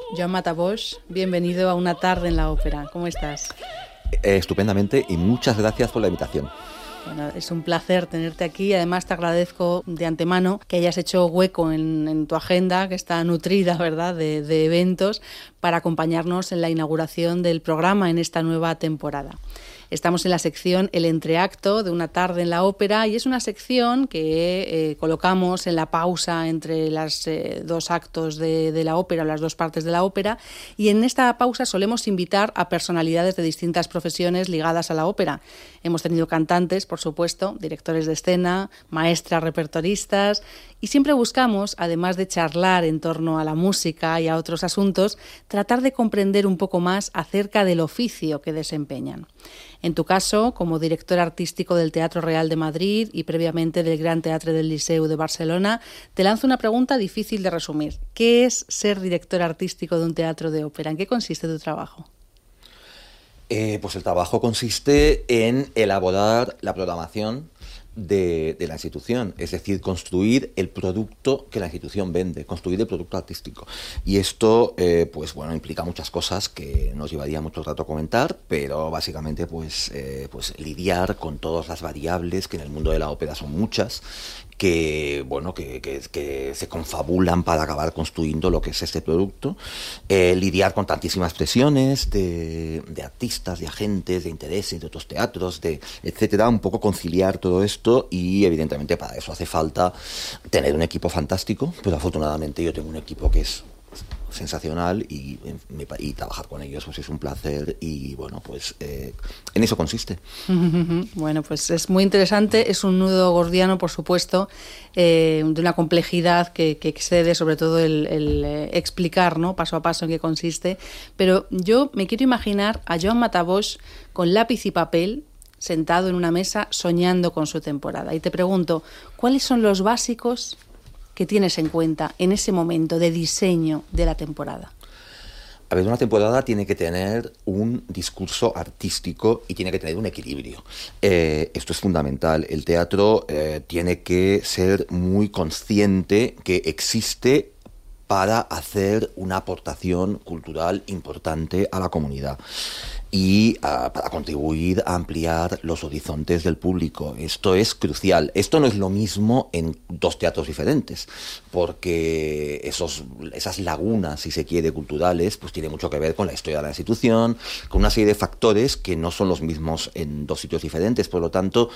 Joan Matabosch, bienvenido a Una tarde en la ópera. ¿Cómo estás? Estupendamente y muchas gracias por la invitación. Bueno, es un placer tenerte aquí. Además, te agradezco de antemano que hayas hecho hueco en tu agenda, que está nutrida, ¿verdad?, de eventos, para acompañarnos en la inauguración del programa en esta nueva temporada. Estamos en la sección El Entreacto de Una tarde en la ópera y es una sección que colocamos en la pausa entre los dos actos de la ópera, las dos partes de la ópera, y en esta pausa solemos invitar a personalidades de distintas profesiones ligadas a la ópera. Hemos tenido cantantes, por supuesto, directores de escena, maestras repertoristas, y siempre buscamos, además de charlar en torno a la música y a otros asuntos, tratar de comprender un poco más acerca del oficio que desempeñan. En tu caso, como director artístico del Teatro Real de Madrid y previamente del Gran Teatre del Liceu de Barcelona, te lanzo una pregunta difícil de resumir. ¿Qué es ser director artístico de un teatro de ópera? ¿En qué consiste tu trabajo? Pues el trabajo consiste en elaborar la programación de la institución, es decir, construir el producto que la institución vende, construir el producto artístico. Y esto, pues bueno, implica muchas cosas que nos llevaría mucho rato comentar, pero básicamente pues lidiar con todas las variables, que en el mundo de la ópera son muchas, que se confabulan para acabar construyendo lo que es este producto, lidiar con tantísimas presiones de artistas, de agentes, de intereses, de otros teatros, etcétera, un poco conciliar todo esto, y evidentemente para eso hace falta tener un equipo fantástico, pero afortunadamente yo tengo un equipo que es sensacional y trabajar con ellos pues es un placer y bueno, pues en eso consiste. Bueno, pues es muy interesante, es un nudo gordiano, por supuesto, de una complejidad que excede sobre todo el explicar, ¿no?, paso a paso en qué consiste, pero yo me quiero imaginar a Joan Matabosch con lápiz y papel, sentado en una mesa soñando con su temporada, y te pregunto, ¿cuáles son los básicos que tienes en cuenta en ese momento de diseño de la temporada? A ver, una temporada tiene que tener un discurso artístico y tiene que tener un equilibrio. Esto es fundamental. El teatro tiene que ser muy consciente que existe para hacer una aportación cultural importante a la comunidad y para contribuir a ampliar los horizontes del público. Esto es crucial. Esto no es lo mismo en dos teatros diferentes, porque esas lagunas, si se quiere, culturales, pues tiene mucho que ver con la historia de la institución, con una serie de factores que no son los mismos en dos sitios diferentes. Por lo tanto,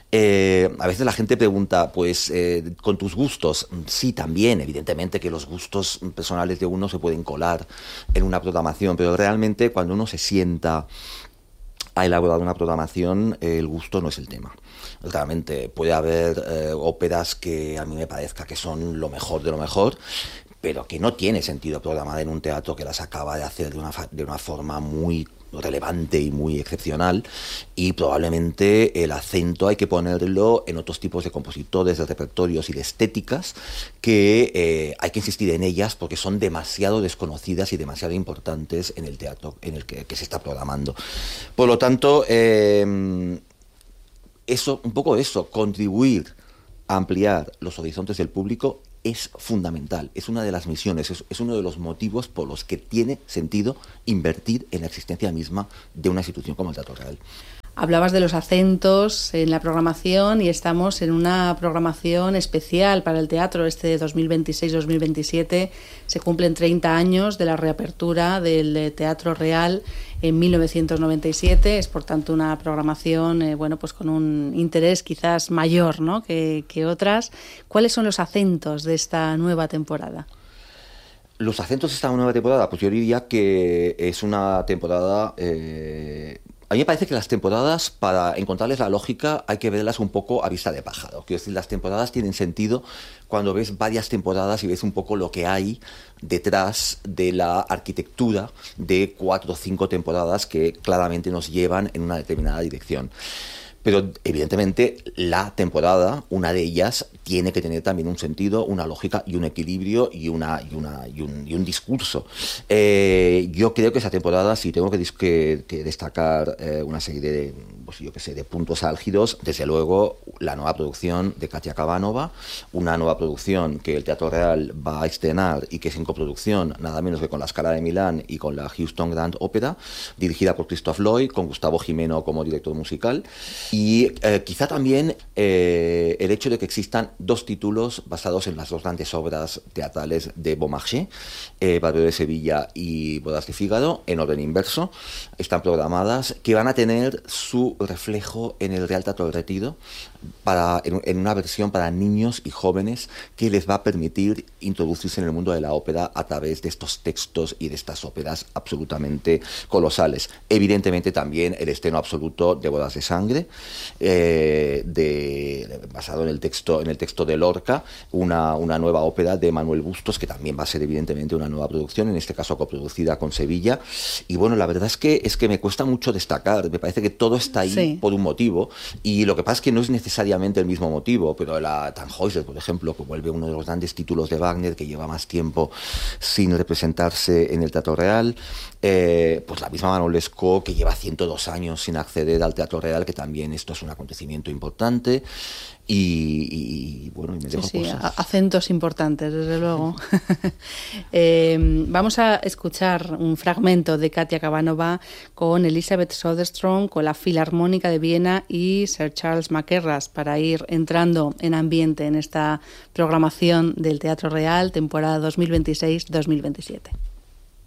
a veces la gente pregunta, pues, ¿con tus gustos? Sí, también, evidentemente que los gustos personales de uno se pueden colar en una programación, pero realmente cuando uno se sienta a elaborar una programación, el gusto no es el tema. Realmente puede haber óperas que a mí me parezca que son lo mejor de lo mejor, pero que no tiene sentido programar en un teatro que las acaba de hacer de una forma muy relevante y muy excepcional, y probablemente el acento hay que ponerlo en otros tipos de compositores, de repertorios y de estéticas que hay que insistir en ellas porque son demasiado desconocidas y demasiado importantes en el teatro en el que se está programando. Por lo tanto, contribuir a ampliar los horizontes del público es fundamental, es una de las misiones, es uno de los motivos por los que tiene sentido invertir en la existencia misma de una institución como el Teatro Real. Hablabas de los acentos en la programación y estamos en una programación especial para el teatro. Este 2026-2027 se cumplen 30 años de la reapertura del Teatro Real en 1997. Es, por tanto, una programación pues con un interés quizás mayor, ¿no?, que otras. ¿Cuáles son los acentos de esta nueva temporada? Los acentos de esta nueva temporada, pues yo diría que es una temporada... A mí me parece que las temporadas, para encontrarles la lógica, hay que verlas un poco a vista de pájaro. Quiero decir, las temporadas tienen sentido cuando ves varias temporadas y ves un poco lo que hay detrás de la arquitectura de 4 o 5 temporadas que claramente nos llevan en una determinada dirección. Pero evidentemente la temporada, una de ellas, tiene que tener también un sentido, una lógica y un equilibrio y un discurso. Yo creo que esa temporada, si tengo que destacar una serie de, pues yo que sé, de puntos álgidos, desde luego la nueva producción de Katia Kavanova, una nueva producción que el Teatro Real va a estrenar y que es en coproducción nada menos que con la Scala de Milán y con la Houston Grand Opera, dirigida por Christoph Lloyd, con Gustavo Jimeno como director musical. Y quizá también el hecho de que existan dos títulos basados en las dos grandes obras teatrales de Beaumarchais, Barbero de Sevilla y Bodas de Fígaro, en orden inverso, están programadas, que van a tener su reflejo en el Real Teatro del Retiro, en una versión para niños y jóvenes que les va a permitir introducirse en el mundo de la ópera a través de estos textos y de estas óperas absolutamente colosales. Evidentemente también el estreno absoluto de Bodas de Sangre, basado en el texto de Lorca, una nueva ópera de Manuel Bustos, que también va a ser evidentemente una nueva producción, en este caso coproducida con Sevilla. Y bueno, la verdad es que me cuesta mucho destacar, me parece que todo está ahí por un motivo, y lo que pasa es que no es necesariamente el mismo motivo, pero la Tannhäuser, por ejemplo, que vuelve uno de los grandes títulos de Wagner, que lleva más tiempo sin representarse en el Teatro Real, pues la misma Manon Lescaut, que lleva 102 años sin acceder al Teatro Real, que también esto es un acontecimiento importante. Y bueno, y me dejo cosas. Acentos importantes, desde luego. Vamos a escuchar un fragmento de Katia Kavanova con Elizabeth Soderstrom, con la Filarmónica de Viena y Sir Charles Mackerras, para ir entrando en ambiente en esta programación del Teatro Real, temporada 2026-2027.